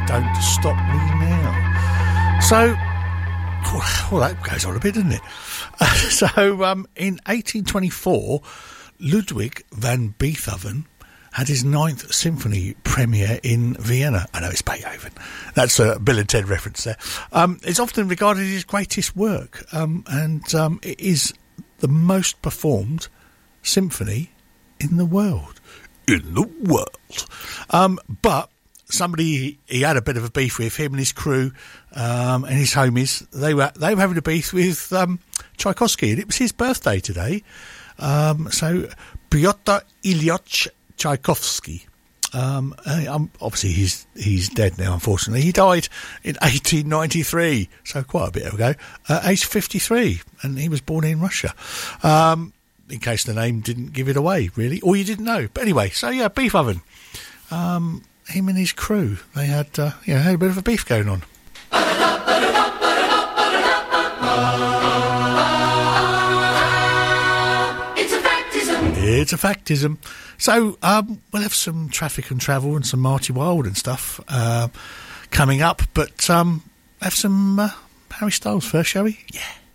Don't Stop Me Now. So, well, that goes on a bit, doesn't it? In 1824, Ludwig van Beethoven had his 9th Symphony premiere in Vienna. I know it's Beethoven. That's a Bill and Ted reference there. It's often regarded as his greatest work, and it is the most performed symphony in the world. But somebody he had a bit of a beef with, him and his crew and his homies. They were having a beef with Tchaikovsky, and it was his birthday today. So Pyotr Ilyich Tchaikovsky. Obviously he's dead now, unfortunately. He died in 1893, so quite a bit ago, aged 53, and he was born in Russia. In case the name didn't give it away, really, or you didn't know. But anyway, so yeah, Beethoven. Him and his crew, they had had a bit of a beef going on. It's a factism. So we'll have some Traffic and Travel and some Marty Wilde and stuff coming up, but have some Harry Styles first, shall we? Yeah.